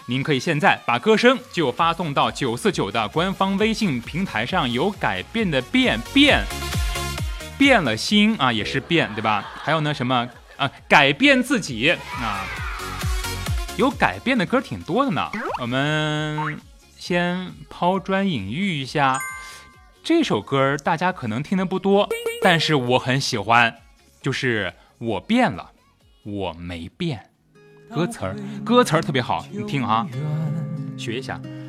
您可以现在把歌声就发送到949的官方微信平台上，有改变的变了心啊，也是变，对吧？还有呢什么改变自己啊，有改变的歌挺多的呢。我们先抛砖引玉一下，这首歌大家可能听得不多，但是我很喜欢，就是我变了，我没变。歌词儿特别好，你听啊，学一下。